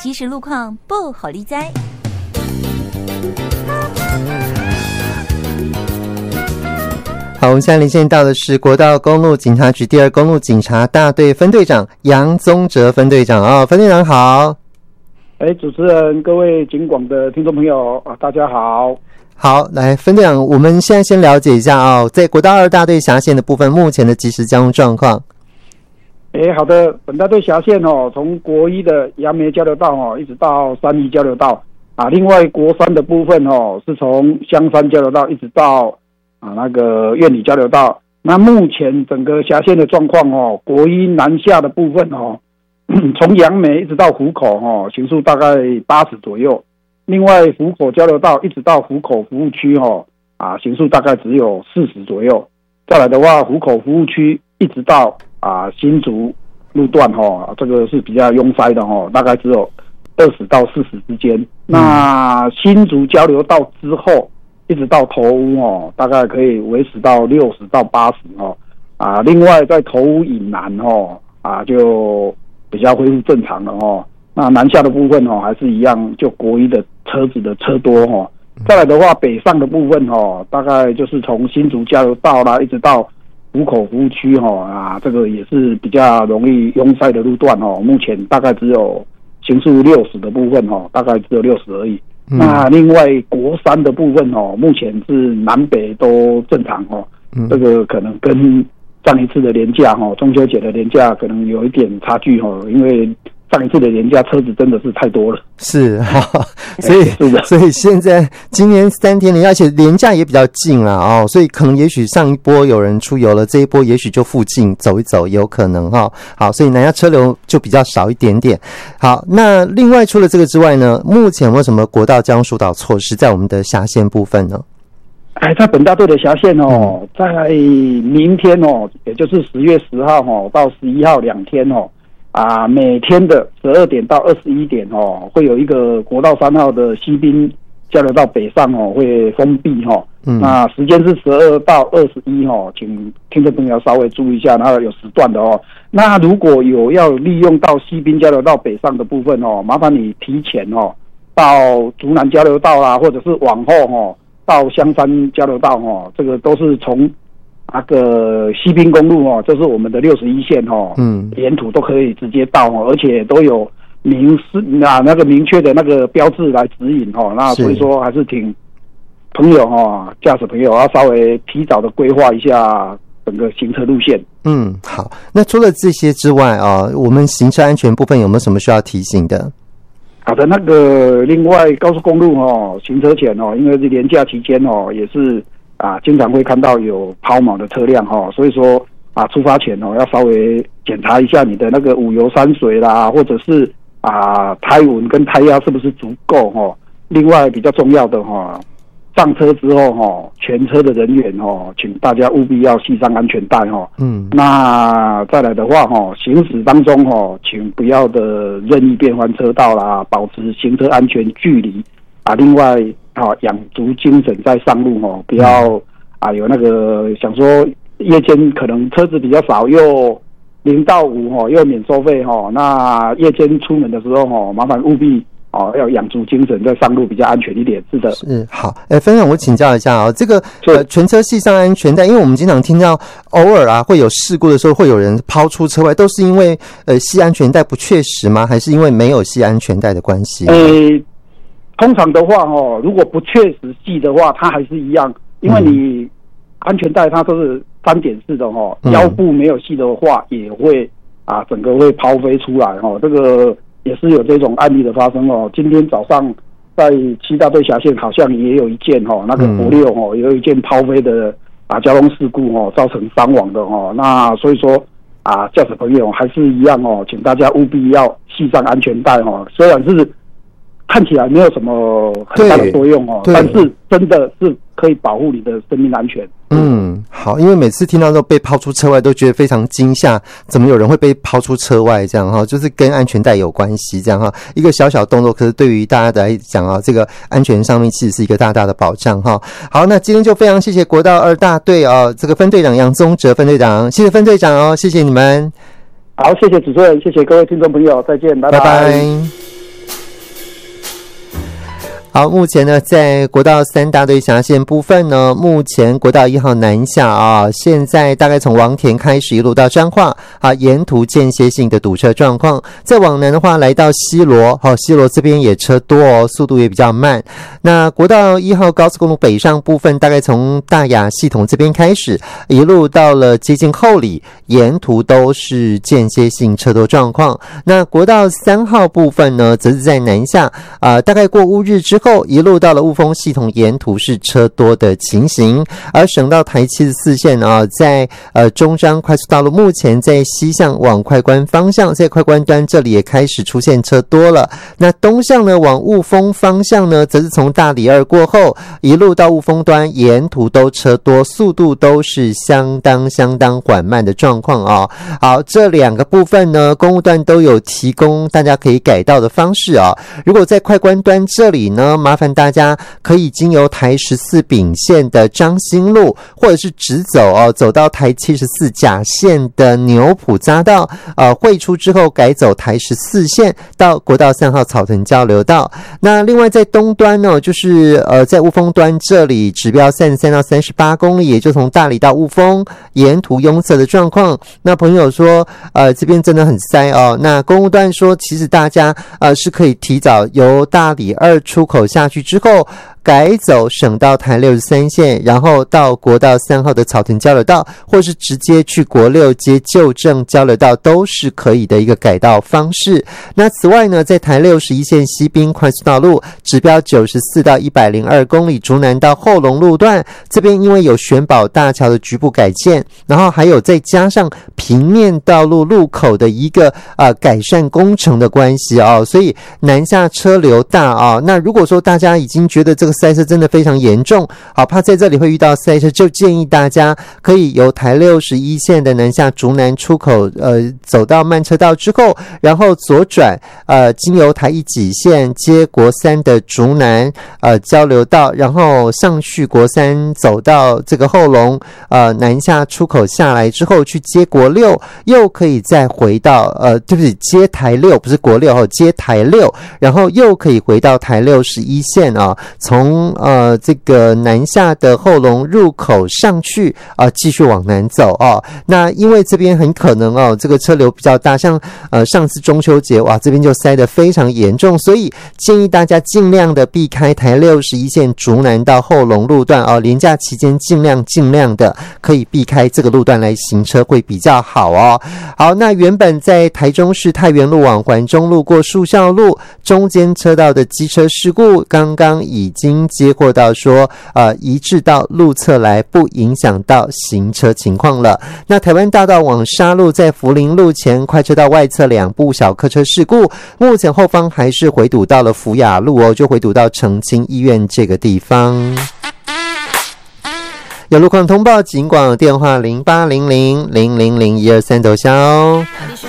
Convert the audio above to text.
即时路况不好理哉。 好，我们现在连线到的是国道公路警察局第2公路警察大队分队长杨宗哲分队长哦，分队长好。 主持人、各位警广的听众朋友大家好。 好，来分队长，我们现在先了解一下哦，在国道2大队辖线的部分，目前的即时交通状况。 好的，本大队辖线从国一的杨梅交流道一直到三义交流道另外国三的部分是从香山交流道一直到那个苑里交流道。那目前整个辖线的状况国一南下的部分从杨梅一直到湖口行速大概80左右。另外湖口交流道一直到湖口服务区行速大概只有40左右。再来的话，湖口服务区一直到新竹路段这个是比较拥塞的大概只有20到40之间。那新竹交流道之后一直到头屋大概可以维持到60到80另外在头屋以南就比较恢复正常了那南下的部分还是一样，就国一的车子的车多再来的话，北上的部分大概就是从新竹交流道啦一直到湖口服务区这个也是比较容易拥塞的路段目前大概只有行速60的部分大概只有60而已。那另外国三的部分目前是南北都正常这个可能跟上一次的连假中秋节的连假可能有一点差距因为上一次的连假车子真的是太多了。 是所以现在今年3天连假，而且连假也比较近啦所以可能也许上一波有人出游了，这一波也许就附近走一走有可能好，所以南下车流就比较少一点点。好，那另外除了这个之外呢，目前有没有什么国道交通疏导措施在我们的辖线部分呢？ 在本大队的辖线在明天也就是10月10号到11号2天每天的12点到21点会有一个国道3号的西滨交流道北上会封闭那时间是12到21请听众朋友稍微注意一下，然后有时段的那如果有要利用到西滨交流道北上的部分麻烦你提前到竹南交流道啦，或者是往后到香山交流道这个都是从那个西滨公路这是我们的61线沿途都可以直接到而且都有那个明确的那个标志来指引那所以说还是请朋友驾驶朋友要稍微提早的规划一下整个行车路线。 好，那除了这些之外我们行车安全部分有没有什么需要提醒的？ 好的，那个另外高速公路行车前因为是连假期间也是经常会看到有抛锚的车辆所以说出发前要稍微检查一下你的那个五油三水啦，或者是胎纹跟胎压是不是足够另外比较重要的上车之后全车的人员请大家务必要系上安全带那再来的话行驶当中请不要的任意变换车道啦，保持行车安全距离另外养足精神在上路不要有那个想说夜间可能车子比较少又0到5又免收费那夜间出门的时候麻烦务必要养足精神在上路比较安全一点。是的， 是好。分享我请教一下这个全车系上安全带，因为我们经常听到偶尔会有事故的时候会有人抛出车外，都是因为系安全带不确实吗？还是因为没有系安全带的关系？ 通常的话如果不确实系的话，它还是一样，因为你安全带它都是3点式的腰部没有系的话也会整个会抛飞出来这个也是有这种案例的发生今天早上在7大队辖线好像也有一件那个国6也有一件抛飞的交通事故造成伤亡的那所以说驾驶朋友还是一样请大家务必要系上安全带虽然是看起来没有什么很大的作用但是真的是可以保护你的生命安全。 好，因为每次听到都被抛出车外都觉得非常惊吓，怎么有人会被抛出车外这样就是跟安全带有关系这样一个小小动作，可是对于大家来讲这个安全上面其实是一个大大的保障好，那今天就非常谢谢国道2大队这个分队长杨宗哲分队长，谢谢分队长谢谢你们。 好，谢谢主持人，谢谢各位听众朋友，再见，拜拜。 好，目前呢，在国道3大队辖线部分呢，目前国道1号南下啊，现在大概从王田开始一路到彰化啊，沿途间歇性的堵车状况。再往南的话，来到西螺，西螺这边也车多哦，速度也比较慢。那国道1号高速公路北上部分，大概从大雅系统这边开始，一路到了接近后里，沿途都是间歇性车多状况。那国道3号部分呢，则是在南下大概过乌日之后，一路到了雾峰系统，沿途是车多的情形。而省道台74线在中彰快速道路，目前在西向往快关方向，在快关端这里也开始出现车多了。那东向呢，往雾峰方向呢，则是从大里2过后，一路到雾峰端，沿途都车多，速度都是相当缓慢的状况啊。好，这两个部分呢，公务段都有提供大家可以改道的方式啊。如果在快关端这里呢，麻烦大家可以经由台14丙线的彰兴路，或者是直走走到台74甲线的牛埔匝道，汇出之后改走台14线到国道3号草屯交流道。那另外在东端呢，就是在雾峰端这里指标33到38公里，也就从大里到雾峰，沿途拥塞的状况。那朋友说这边真的很塞哦。那公务段说，其实大家是可以提早由大里2出口下去之后，改走省道台63线，然后到国道3号的草屯交流道，或是直接去国6街旧正交流道，都是可以的一个改道方式。那此外呢，在台61线西滨快速道路指标94到102公里竹南到后龙路段，这边因为有玄宝大桥的局部改建，然后还有再加上平面道路路口的一个改善工程的关系所以南下车流大那如果说大家已经觉得这个塞车真的非常严重，怕在这里会遇到塞车，就建议大家可以由台61线的南下竹南出口走到慢车道之后，然后左转经由台1己线接国3的竹南交流道，然后上去国3走到这个后龙南下出口下来之后去接国6，又可以再回到对不起，接台6不是国6接台6，然后又可以回到台61线从这个南下的后龙入口上去继续往南走那因为这边很可能这个车流比较大，像上次中秋节这边就塞得非常严重，所以建议大家尽量的避开台61线竹南到后龙路段连假期间尽量的可以避开这个路段来行车会比较好好，那原本在台中市太原路往环中路过树孝路中间车道的机车事故，刚刚已经接获到说移至到路侧来，不影响到行车情况了。那台湾大道往沙路在福林路前快车道外侧2部小客车事故，目前后方还是回堵到了福雅路就回堵到澄清医院这个地方。有路况通报警广电话0800000123斗消。